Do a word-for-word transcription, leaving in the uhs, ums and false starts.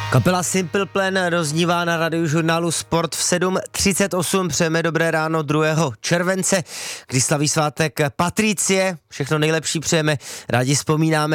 Kapela Simple Plan roznívá na radiožurnálu Sport v sedm třicet osm. Přejeme dobré ráno druhého července, kdy slaví svátek Patricie. Všechno nejlepší přejeme, rádi vzpomínáme